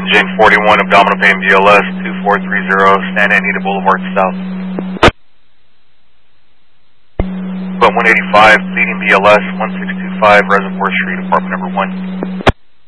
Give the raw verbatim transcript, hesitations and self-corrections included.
Jane forty-one, abdominal pain, B L S, two four three zero, Santa Anita Boulevard South. one eighty-five, bleeding B L S, one six two five, Reservoir Street, apartment number one.